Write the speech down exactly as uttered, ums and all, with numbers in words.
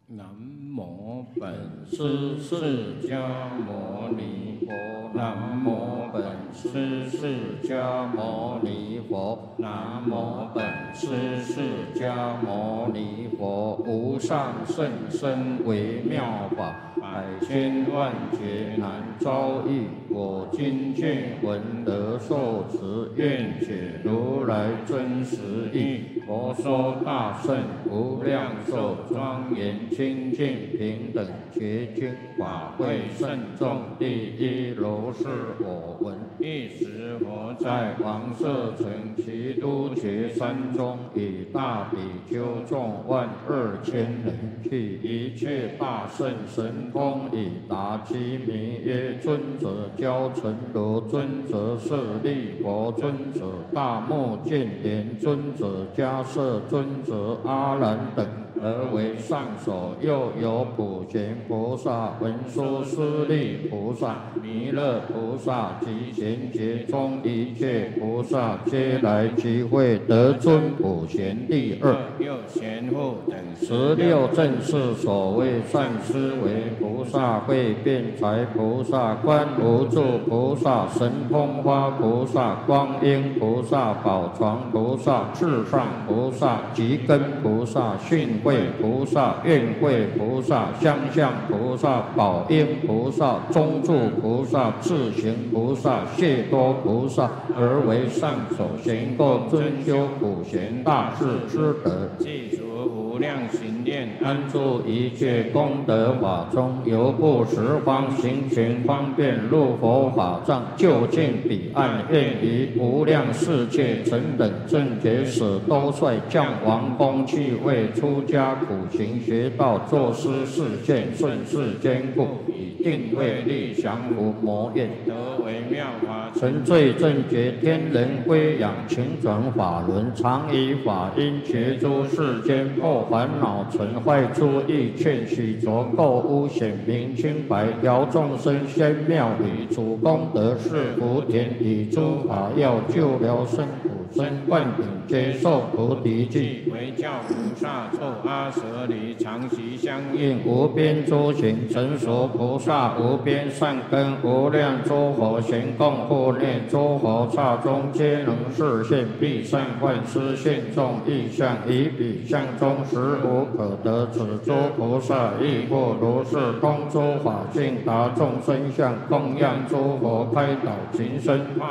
南无本师释迦牟尼佛，南无本师释迦牟尼佛，南无本师释迦牟尼佛。无上甚深微妙法，百千万劫难遭遇。我今见闻得受持，愿解如来真实义。佛说大圣无量寿庄严清净平等觉经法会慎重第一如是我闻。一时佛在王舍城齐都觉山中，以大比丘众万二千人，去一切大圣神通，以答其名曰：尊者教成如，尊者舍利佛，尊者大目犍连，尊者迦摄，尊者阿难等，而为上首。又有普贤菩萨、文殊师利菩萨、弥勒菩萨及贤劫中一切菩萨，皆来集会，得尊普贤第二。又贤护等十六正是所谓善思维菩萨、会辩才菩萨、观无住菩萨、神通花菩萨、光阴菩萨、宝床菩萨、至上菩萨、极根菩萨、训慧菩萨、愿慧菩萨、相向菩萨、宝应菩萨、中住菩萨、智行菩萨、谢多菩萨，而为上首，行够尊修普贤大士之德，记除无量行念，安住一切功德法中，由不十方行权方便，入佛法藏，就近彼岸，愿于无量世界成等正觉使，都率降王公去为出家苦行学道，作师示现，顺世坚固，以定慧力降伏魔焰，得为妙法，成罪正觉，天人归仰，勤转法轮，常以法音觉诸世间，破烦恼尘坏诸意，劝许浊垢污显明清白，调众生仙妙理，主功德是福田，以诸法要救疗生苦生，万品皆受菩提记，为教菩萨作阿舍离，常习相应，无边诸行，成熟菩萨无边善根，无量诸佛行供护念，诸佛刹中皆能示现，必善幻施现众意象，以彼相中实无可得，此诸菩萨亦复如是，通诸法性，达众生相，供养诸佛，开导情身。